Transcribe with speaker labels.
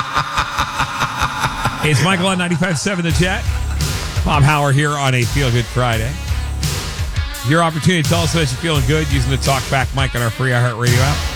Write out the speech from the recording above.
Speaker 1: It's Michael on 95.7 The Jet. Bob Howard here on a Feel Good Friday. Your opportunity to tell us that you're feeling good using the Talk Back mic on our free iHeartRadio app.